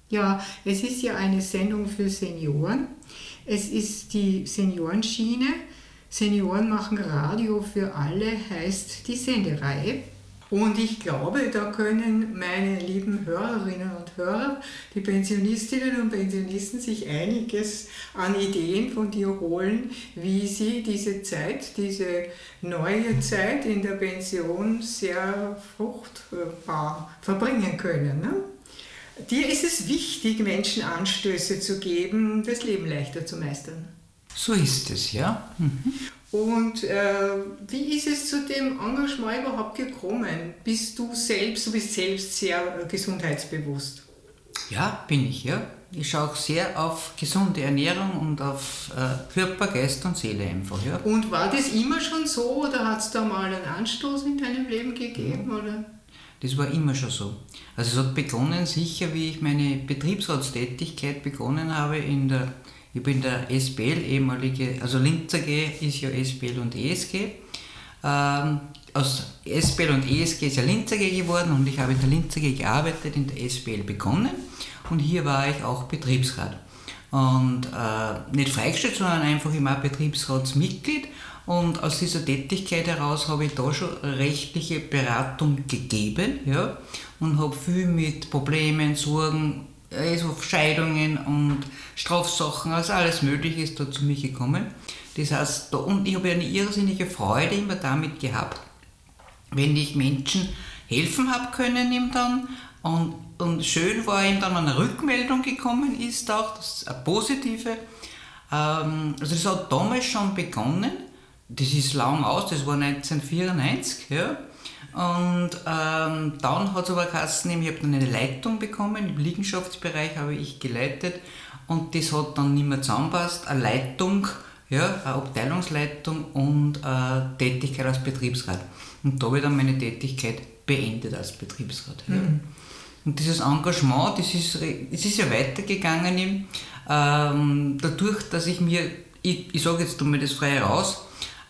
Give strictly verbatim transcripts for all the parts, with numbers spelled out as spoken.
Ja, es ist ja eine Sendung für Senioren. Es ist die Seniorenschiene. Senioren machen Radio für alle, heißt die Sendereihe. Und ich glaube, da können meine lieben Hörerinnen und Hörer, die Pensionistinnen und Pensionisten, sich einiges an Ideen von dir holen, wie sie diese Zeit, diese neue Zeit in der Pension sehr fruchtbar verbringen können. Ne? Dir ist es wichtig, Menschen Anstöße zu geben, das Leben leichter zu meistern. So ist es, ja. Mhm. Und äh, wie ist es zu dem Engagement überhaupt gekommen? Bist du selbst, du bist selbst sehr äh, gesundheitsbewusst? Ja, bin ich, ja. Ich schaue auch sehr auf gesunde Ernährung und auf äh, Körper, Geist und Seele einfach, ja. Und war das immer schon so oder hat es da mal einen Anstoß in deinem Leben gegeben? Ja. Oder? Das war immer schon so. Also es hat begonnen sicher, wie ich meine Betriebsratstätigkeit begonnen habe in der Ich bin der S B L, ehemalige, also Linz A G ist ja S B L und E S G. Ähm, aus S B L und E S G ist ja Linz A G geworden und ich habe in der Linz A G gearbeitet, in der S B L begonnen und hier war ich auch Betriebsrat. Und äh, nicht freigestellt, sondern einfach immer Betriebsratsmitglied. Und aus dieser Tätigkeit heraus habe ich da schon rechtliche Beratung gegeben, ja, und habe viel mit Problemen, Sorgen, also Scheidungen und Strafsachen, also alles Mögliche ist da zu mir gekommen. Das heißt, da, und ich habe eine irrsinnige Freude immer damit gehabt, wenn ich Menschen helfen habe können ihm dann. Und, und schön war ihm dann, wenn eine Rückmeldung gekommen ist, auch das ist eine positive. Ähm, also das hat damals schon begonnen, das ist lang aus, das war neunzehnhundertvierundneunzig, ja. Und ähm, dann hat es aber geheißen, ich habe dann eine Leitung bekommen, im Liegenschaftsbereich habe ich geleitet und das hat dann nicht mehr zusammenpasst, eine Leitung, ja, eine Abteilungsleitung und eine Tätigkeit als Betriebsrat. Und da habe ich dann meine Tätigkeit beendet als Betriebsrat. Ja. Mhm. Und dieses Engagement, das ist, das ist ja weitergegangen, ähm, dadurch, dass ich mir, ich, ich sage jetzt mal das frei heraus,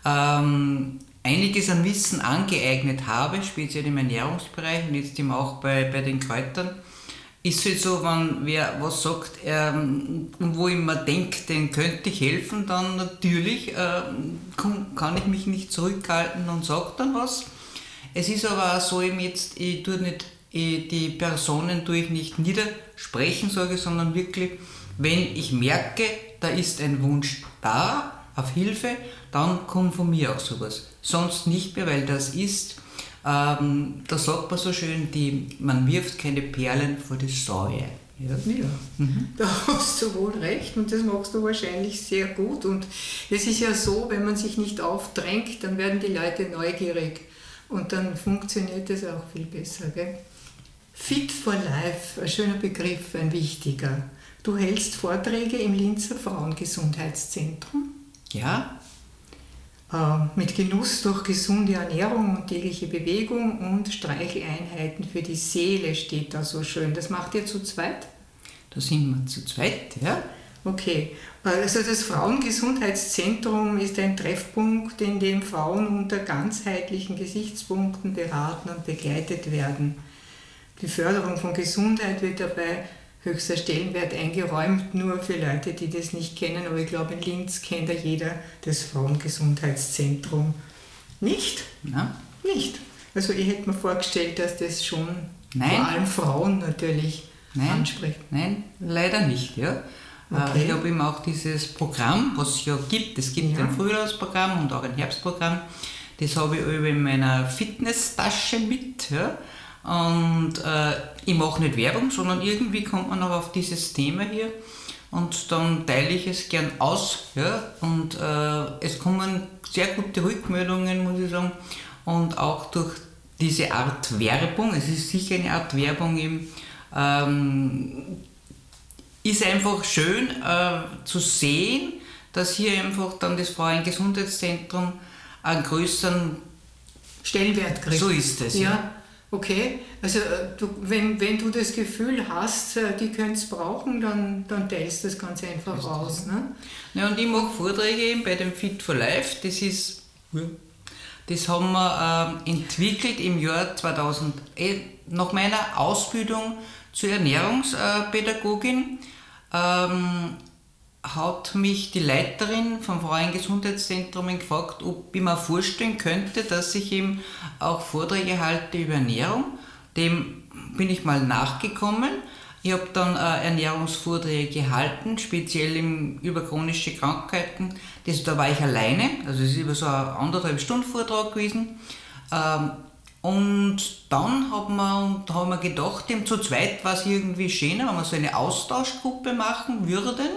ähm, einiges an Wissen angeeignet habe, speziell im Ernährungsbereich und jetzt eben auch bei, bei den Kräutern, ist es halt so, wenn wer was sagt, ähm, wo ich mir denke, den könnte ich helfen, dann natürlich ähm, kann, kann ich mich nicht zurückhalten und sage dann was. Es ist aber auch so, eben jetzt, ich tue nicht, ich, die Personen tue ich nicht niedersprechen, sage ich, sondern wirklich, wenn ich merke, da ist ein Wunsch da, auf Hilfe, dann kommt von mir auch sowas. Sonst nicht mehr, weil das ist, ähm, da sagt man so schön, die, man wirft keine Perlen vor die Säue. Ja, ja. Mhm. Da hast du wohl recht und das machst du wahrscheinlich sehr gut. Und es ist ja so, wenn man sich nicht aufdrängt, dann werden die Leute neugierig und dann funktioniert das auch viel besser. Gell? Fit for Life, ein schöner Begriff, ein wichtiger. Du hältst Vorträge im Linzer Frauengesundheitszentrum. Ja. Mit Genuss durch gesunde Ernährung und tägliche Bewegung und Streicheleinheiten für die Seele steht da so schön. Das macht ihr zu zweit? Da sind wir zu zweit, ja. Okay, also das Frauengesundheitszentrum ist ein Treffpunkt, in dem Frauen unter ganzheitlichen Gesichtspunkten beraten und begleitet werden. Die Förderung von Gesundheit wird dabei höchster Stellenwert eingeräumt, nur für Leute, die das nicht kennen. Aber ich glaube, in Linz kennt ja jeder das Frauengesundheitszentrum. Nicht? Nein. Nicht. Also ich hätte mir vorgestellt, dass das schon Nein. vor allem Frauen natürlich Nein. anspricht. Nein, leider nicht. Ja. Okay. Ich habe eben auch dieses Programm, was es ja gibt. Es gibt ja. ein Frühjahrsprogramm und auch ein Herbstprogramm. Das habe ich über in meiner Fitnesstasche mit. Ja. Und äh, ich mache nicht Werbung, sondern irgendwie kommt man auch auf dieses Thema hier und dann teile ich es gern aus. Ja? Und äh, es kommen sehr gute Rückmeldungen, muss ich sagen. Und auch durch diese Art Werbung, es ist sicher eine Art Werbung eben, ähm, ist einfach schön äh, zu sehen, dass hier einfach dann das Frauengesundheitszentrum einen größeren Stellenwert kriegt. So ist es. Ja. Ja. Okay, also du, wenn, wenn du das Gefühl hast, die können es brauchen, dann, dann teilst du das ganz einfach das aus. Ne? Ja, und ich mache Vorträge eben bei dem Fit for Life, das ist, das haben wir äh, entwickelt im Jahr zweitausend, eh, nach meiner Ausbildung zur Ernährungspädagogin ähm, hat mich die Leiterin vom Frauengesundheitszentrum gefragt, ob ich mir vorstellen könnte, dass ich eben auch Vorträge halte über Ernährung. Dem bin ich mal nachgekommen. Ich habe dann äh, Ernährungsvorträge gehalten, speziell im, über chronische Krankheiten. Das, da war ich alleine, also es ist über so ein anderthalb Stunden Vortrag gewesen. Ähm, und dann haben wir, haben wir gedacht, eben zu zweit war es irgendwie schöner, wenn wir so eine Austauschgruppe machen würden.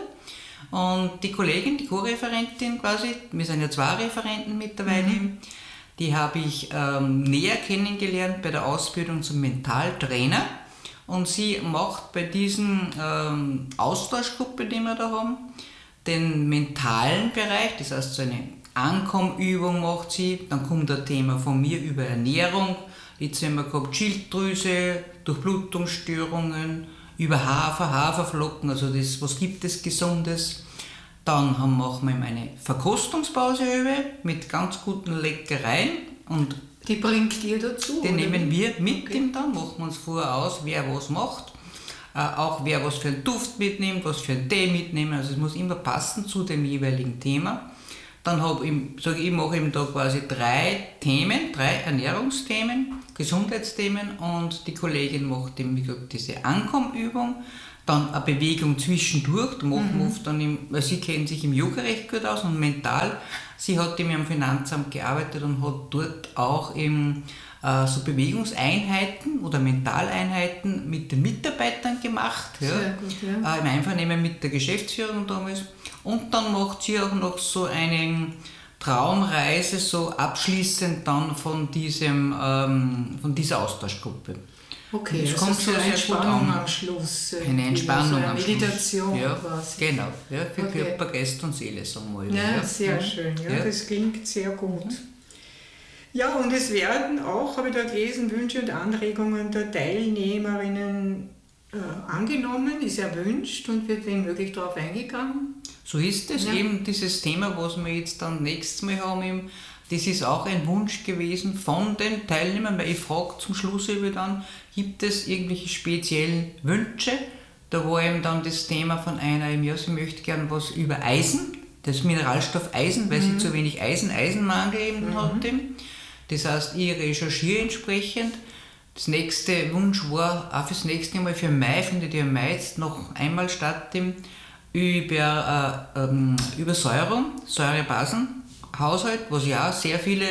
Und die Kollegin, die Co-Referentin quasi, wir sind ja zwei Referenten mittlerweile, mhm. die habe ich ähm, näher kennengelernt bei der Ausbildung zum Mentaltrainer. Und sie macht bei diesen ähm, Austauschgruppe, die wir da haben, den mentalen Bereich, das heißt so eine Ankommübung macht sie, dann kommt ein Thema von mir über Ernährung, jetzt haben wir gehabt Schilddrüse, Durchblutungsstörungen, über Hafer, Haferflocken, also das, was gibt es Gesundes. Dann haben, machen wir eine Verkostungspause über mit ganz guten Leckereien. Und die bringt ihr dazu? Die oder? nehmen wir mit okay. ihm dann, machen wir uns vorher aus, wer was macht. Äh, auch wer was für einen Duft mitnimmt, was für einen Tee mitnehmen. Also es muss immer passen zu dem jeweiligen Thema. Dann habe ich, sage ich, mache ich da quasi drei Themen, drei Ernährungsthemen, Gesundheitsthemen, und die Kollegin macht eben, wie gesagt, diese Ankommübung. Dann eine Bewegung zwischendurch, da machen wir oft dann im, weil sie kennt sich im Yoga recht gut aus und mental. Sie hat eben am Finanzamt gearbeitet und hat dort auch eben äh, so Bewegungseinheiten oder Mentaleinheiten mit den Mitarbeitern gemacht. Ja. Sehr gut, ja. Äh, Im Einvernehmen mit der Geschäftsführung damals. Und dann macht sie auch noch so eine Traumreise, so abschließend dann von, diesem, ähm, von dieser Austauschgruppe. Okay, das also kommt so sehr, eine sehr gut Entspannung an. am Schluss. Eine Entspannung so eine am Meditation Schluss. Ja, quasi. genau, ja, für Okay. Körper, Geist und Seele, sagen wir mal. Ja, Ja, sehr ja. schön, ja, Ja. das klingt sehr gut. Ja, und es werden auch, habe ich da gelesen, Wünsche und Anregungen der Teilnehmerinnen äh, angenommen, ist erwünscht und wird wenn möglich darauf eingegangen. So ist es, Ja. eben dieses Thema, was wir jetzt dann nächstes Mal haben, eben, das ist auch ein Wunsch gewesen von den Teilnehmern, weil ich frage zum Schluss über dann, gibt es irgendwelche speziellen Wünsche? Da war eben dann das Thema von einer, eben, ja, sie möchte gerne was über Eisen, das Mineralstoff Eisen, weil Mhm. sie zu wenig Eisen, Eisenmangel eben Mhm. hatte. Das heißt, ich recherchiere entsprechend. Das nächste Wunsch war, auch fürs nächste Mal, für Mai, findet ja im Mai jetzt noch einmal statt, eben, über äh, ähm, Übersäuerung, Säurebasenhaushalt, was ja auch sehr viele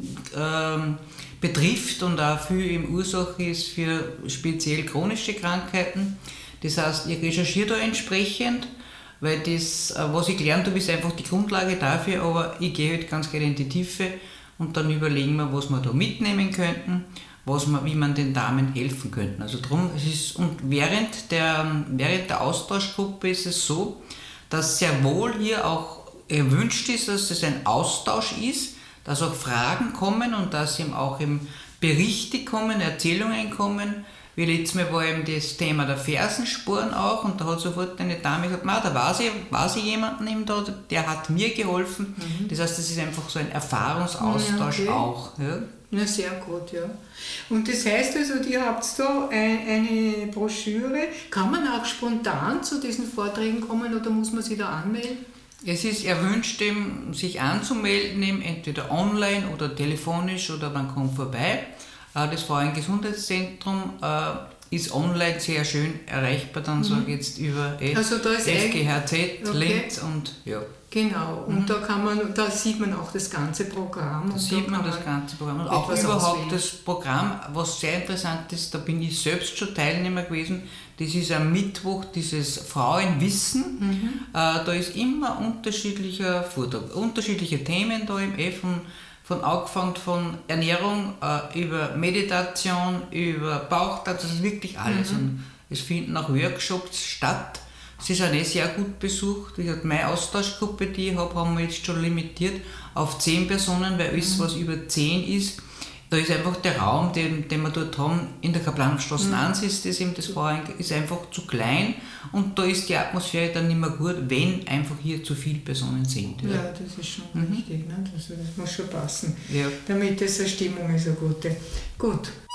ähm, betrifft und auch viel im Ursache ist für speziell chronische Krankheiten. Das heißt, ich recherchiere da entsprechend, weil das, äh, was ich gelernt habe, ist einfach die Grundlage dafür, aber ich gehe halt ganz gerne in die Tiefe und dann überlegen wir, was wir da mitnehmen könnten, was man, wie man den Damen helfen könnten. Also drum, es ist, und während der, während der Austauschgruppe ist es so, dass sehr wohl hier auch erwünscht ist, dass es ein Austausch ist, dass auch Fragen kommen und dass eben auch eben Berichte kommen, Erzählungen kommen. Wie letztes Mal war eben das Thema der Fersensporen auch, und da hat sofort eine Dame gesagt, Ma, da war sie, war sie jemanden eben da, der hat mir geholfen. Mhm. Das heißt, das ist einfach so ein Erfahrungsaustausch Ja, okay. auch. Ja. Na, sehr gut, ja. Und das heißt also, ihr habt da ein, eine Broschüre. Kann man auch spontan zu diesen Vorträgen kommen oder muss man sich da anmelden? Es ist erwünscht, eben, sich anzumelden, eben, entweder online oder telefonisch oder man kommt vorbei. Das Frauengesundheitszentrum äh, ist online sehr schön erreichbar, dann mhm. sage ich jetzt über eh, also da ist F G H Z, okay. Linz und ja. Genau, und Mhm. da kann man, da sieht man auch das ganze Programm. Da und sieht da man kann das ganze Programm. Und auch etwas überhaupt auswählen. das Programm, was sehr interessant ist, da bin ich selbst schon Teilnehmer gewesen. Das ist am Mittwoch dieses Frauenwissen. Mhm. Äh, da ist immer unterschiedlicher Vortrag, unterschiedliche Themen da im eh von, von angefangen von Ernährung äh, über Meditation, über Bauchtanz, das ist wirklich alles. Mhm. Und es finden auch Workshops statt. Sie sind eh sehr gut besucht. Ich habe meine Austauschgruppe, die ich habe, haben wir jetzt schon limitiert auf zehn Personen, weil alles, was über zehn ist, da ist einfach der Raum, den, den wir dort haben, in der Kaplanstraße eins ist das eben das Vorhang, ist einfach zu klein und da ist die Atmosphäre dann nicht mehr gut, wenn einfach hier zu viele Personen sind. Ja, Ja, das ist schon Mhm. richtig, ne? das, das muss schon passen, ja. damit es eine Stimmung ist, eine gute. Gut,